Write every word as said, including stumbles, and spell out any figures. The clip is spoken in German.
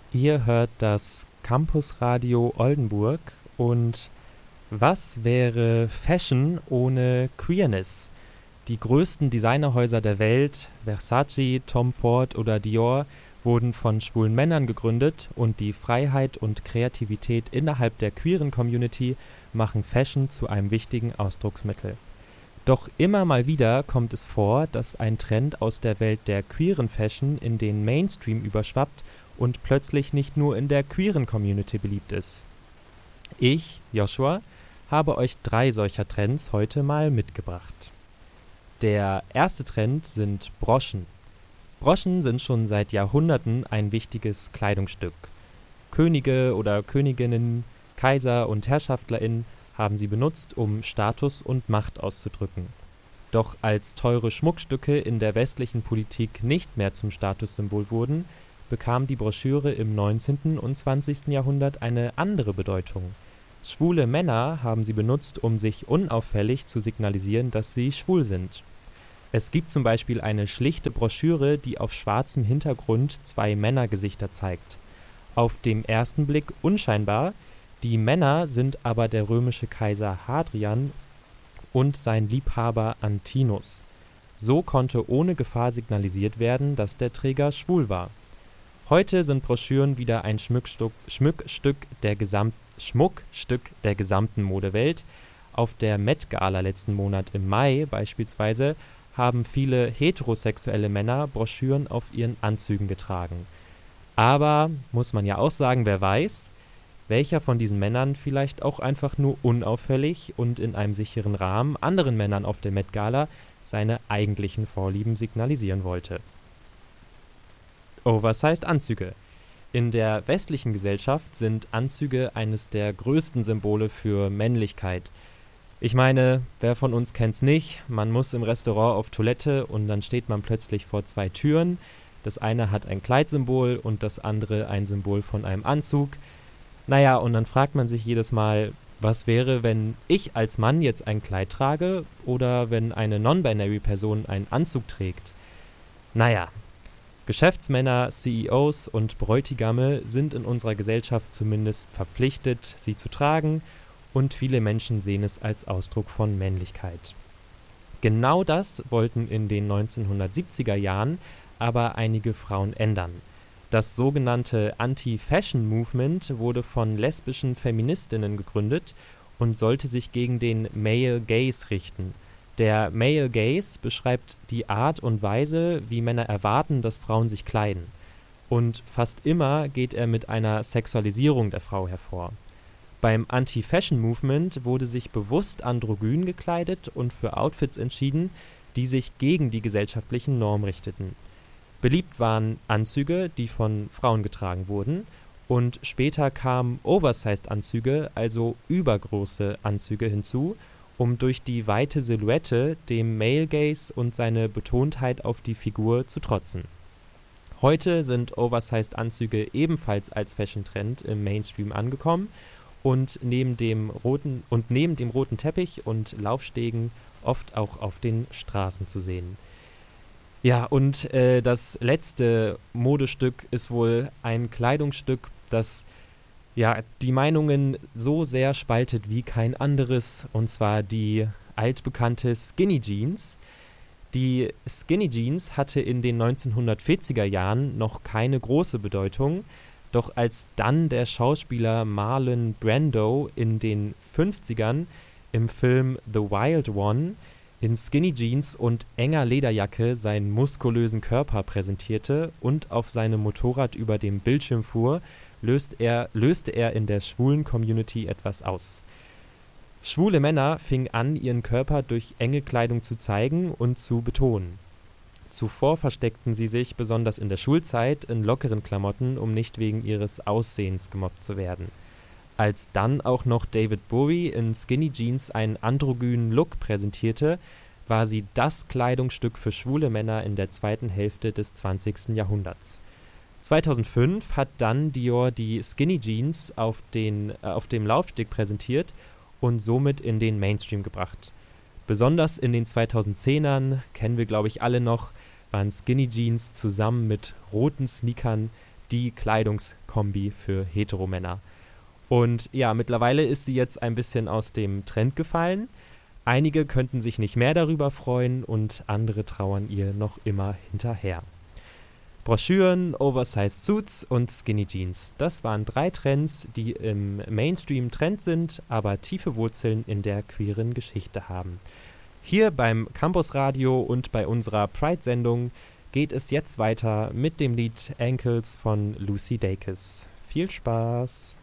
Ihr hört das Campusradio Oldenburg und was wäre Fashion ohne Queerness? Die größten Designerhäuser der Welt, Versace, Tom Ford oder Dior, wurden von schwulen Männern gegründet und die Freiheit und Kreativität innerhalb der queeren Community machen Fashion zu einem wichtigen Ausdrucksmittel. Doch immer mal wieder kommt es vor, dass ein Trend aus der Welt der queeren Fashion in den Mainstream überschwappt und plötzlich nicht nur in der queeren Community beliebt ist. Ich, Joshua, habe euch drei solcher Trends heute mal mitgebracht. Der erste Trend sind Broschen. Broschen sind schon seit Jahrhunderten ein wichtiges Kleidungsstück. Könige oder Königinnen, Kaiser und HerrschaftlerInnen haben sie benutzt, um Status und Macht auszudrücken. Doch als teure Schmuckstücke in der westlichen Politik nicht mehr zum Statussymbol wurden, bekam die Broschüre im neunzehnten und zwanzigsten Jahrhundert eine andere Bedeutung. Schwule Männer haben sie benutzt, um sich unauffällig zu signalisieren, dass sie schwul sind. Es gibt zum Beispiel eine schlichte Broschüre, die auf schwarzem Hintergrund zwei Männergesichter zeigt. Auf dem ersten Blick unscheinbar, die Männer sind aber der römische Kaiser Hadrian und sein Liebhaber Antinous. So konnte ohne Gefahr signalisiert werden, dass der Träger schwul war. Heute sind Broschüren wieder ein Schmuckstück, Schmuckstück, der Gesamt, Schmuckstück der gesamten Modewelt. Auf der Met Gala letzten Monat im Mai beispielsweise haben viele heterosexuelle Männer Broschüren auf ihren Anzügen getragen. Aber, muss man ja auch sagen, wer weiß, welcher von diesen Männern vielleicht auch einfach nur unauffällig und in einem sicheren Rahmen anderen Männern auf der Met Gala seine eigentlichen Vorlieben signalisieren wollte. Oversized Anzüge. In der westlichen Gesellschaft sind Anzüge eines der größten Symbole für Männlichkeit. Ich meine, wer von uns kennt's nicht? Man muss im Restaurant auf Toilette und dann steht man plötzlich vor zwei Türen. Das eine hat ein Kleidsymbol und das andere ein Symbol von einem Anzug. Naja, und dann fragt man sich jedes Mal, was wäre, wenn ich als Mann jetzt ein Kleid trage oder wenn eine Non-Binary-Person einen Anzug trägt? Naja, Geschäftsmänner, C E Os und Bräutigame sind in unserer Gesellschaft zumindest verpflichtet, sie zu tragen, und viele Menschen sehen es als Ausdruck von Männlichkeit. Genau das wollten in den neunzehnhundertsiebziger Jahren aber einige Frauen ändern. Das sogenannte Anti-Fashion-Movement wurde von lesbischen Feministinnen gegründet und sollte sich gegen den Male Gaze richten. Der Male Gaze beschreibt die Art und Weise, wie Männer erwarten, dass Frauen sich kleiden. Und fast immer geht er mit einer Sexualisierung der Frau hervor. Beim Anti-Fashion-Movement wurde sich bewusst androgyn gekleidet und für Outfits entschieden, die sich gegen die gesellschaftlichen Normen richteten. Beliebt waren Anzüge, die von Frauen getragen wurden, und später kamen Oversized-Anzüge, also übergroße Anzüge hinzu, um durch die weite Silhouette dem Male Gaze und seine Betontheit auf die Figur zu trotzen. Heute sind Oversized-Anzüge ebenfalls als Fashion-Trend im Mainstream angekommen und neben dem roten und neben dem roten Teppich und Laufstegen oft auch auf den Straßen zu sehen. Ja, und äh, das letzte Modestück ist wohl ein Kleidungsstück, das ja die Meinungen so sehr spaltet wie kein anderes, und zwar die altbekannte Skinny Jeans. Die Skinny Jeans hatte in den neunzehnhundertvierziger Jahren noch keine große Bedeutung, doch als dann der Schauspieler Marlon Brando in den fünfzigern im Film The Wild One in Skinny Jeans und enger Lederjacke seinen muskulösen Körper präsentierte und auf seinem Motorrad über dem Bildschirm fuhr, löst er, löste er in der schwulen Community etwas aus. Schwule Männer fingen an, ihren Körper durch enge Kleidung zu zeigen und zu betonen. Zuvor versteckten sie sich, besonders in der Schulzeit, in lockeren Klamotten, um nicht wegen ihres Aussehens gemobbt zu werden. Als dann auch noch David Bowie in Skinny Jeans einen androgynen Look präsentierte, war sie das Kleidungsstück für schwule Männer in der zweiten Hälfte des zwanzigsten Jahrhunderts. zweitausendfünf hat dann Dior die Skinny Jeans auf, den, äh, auf dem Laufsteg präsentiert und somit in den Mainstream gebracht. Besonders in den zweitausendzehnern, kennen wir glaube ich alle noch, waren Skinny Jeans zusammen mit roten Sneakern die Kleidungskombi für Heteromänner. Und ja, mittlerweile ist sie jetzt ein bisschen aus dem Trend gefallen. Einige könnten sich nicht mehr darüber freuen und andere trauern ihr noch immer hinterher. Broschüren, Oversized Suits und Skinny Jeans. Das waren drei Trends, die im Mainstream Trend sind, aber tiefe Wurzeln in der queeren Geschichte haben. Hier beim Campus Radio und bei unserer Pride-Sendung geht es jetzt weiter mit dem Lied Ankles von Lucy Dacus. Viel Spaß!